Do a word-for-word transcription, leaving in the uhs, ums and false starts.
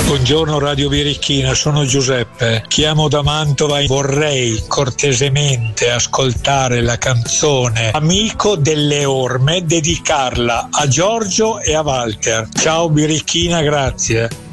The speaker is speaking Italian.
Buongiorno Radio Birichina, sono Giuseppe, chiamo da Mantova e vorrei cortesemente ascoltare la canzone Amico delle Orme, dedicarla a Giorgio e a Walter. Ciao Birichina, grazie.